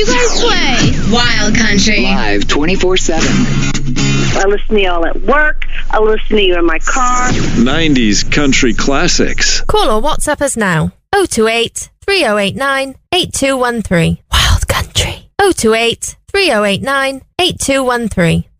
you guys play? Wild Country. Live 24/7. I listen to y'all at work. I listen to you in my car. 90s country classics. Call or WhatsApp us now. 028 3089 8213. Wild Country. 028 3089 8213.